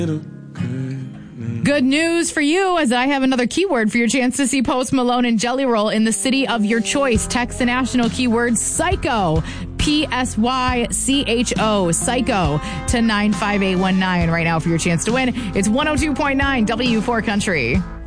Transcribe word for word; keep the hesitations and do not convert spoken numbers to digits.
Good news for you, as I have another keyword for your chance to see Post Malone and Jelly Roll in the city of your choice. Text the national keyword psycho, P S Y C H O, psycho, to nine five eight one nine right now for your chance to win. It's one oh two point nine W four Country.